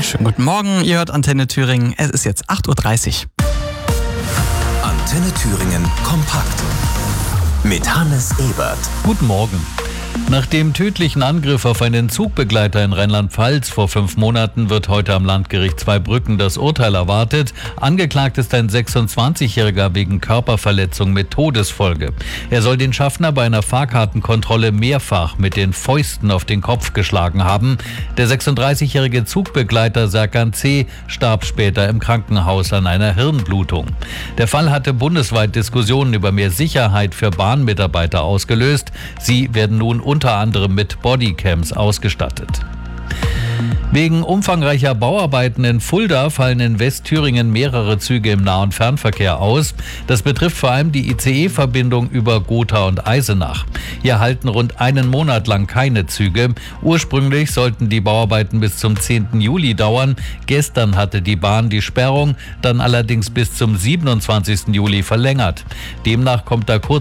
Schönen guten Morgen, ihr hört Antenne Thüringen. Es ist jetzt 8.30 Uhr. Antenne Thüringen kompakt mit Hannes Ebert. Guten Morgen. Nach dem tödlichen Angriff auf einen Zugbegleiter in Rheinland-Pfalz vor 5 Monaten wird heute am Landgericht Zweibrücken das Urteil erwartet. Angeklagt ist ein 26-Jähriger wegen Körperverletzung mit Todesfolge. Er soll den Schaffner bei einer Fahrkartenkontrolle mehrfach mit den Fäusten auf den Kopf geschlagen haben. Der 36-jährige Zugbegleiter Serkan C. starb später im Krankenhaus an einer Hirnblutung. Der Fall hatte bundesweit Diskussionen über mehr Sicherheit für Bahnmitarbeiter ausgelöst. Sie werden nun unter anderem mit Bodycams ausgestattet. Wegen umfangreicher Bauarbeiten in Fulda fallen in Westthüringen mehrere Züge im Nah- und Fernverkehr aus. Das betrifft vor allem die ICE-Verbindung über Gotha und Eisenach. Hier halten rund einen Monat lang keine Züge. Ursprünglich sollten die Bauarbeiten bis zum 10. Juli dauern. Gestern hatte die Bahn die Sperrung, dann allerdings bis zum 27. Juli verlängert. Demnach kommt da kurz